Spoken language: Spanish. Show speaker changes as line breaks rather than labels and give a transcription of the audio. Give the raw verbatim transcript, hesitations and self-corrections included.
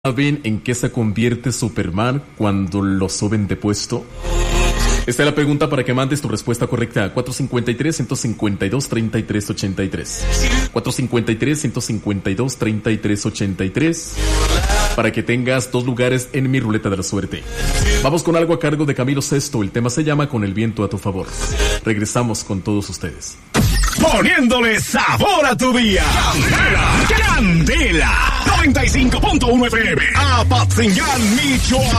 ¿Saben en qué se convierte Superman cuando lo suben de puesto? Esta es la pregunta para que mandes tu respuesta correcta a cuatro cinco tres, uno cinco dos, tres tres ocho tres. cuatro cinco tres, uno cinco dos, tres tres ocho tres. Para que tengas dos lugares en mi ruleta de la suerte. Vamos con algo a cargo de Camilo Sesto. El tema se llama Con el viento a tu favor. Regresamos con todos ustedes.
Poniéndole sabor a tu día. Candela. Candela. noventa y cinco punto uno F M. Apatzingán, Michoacán.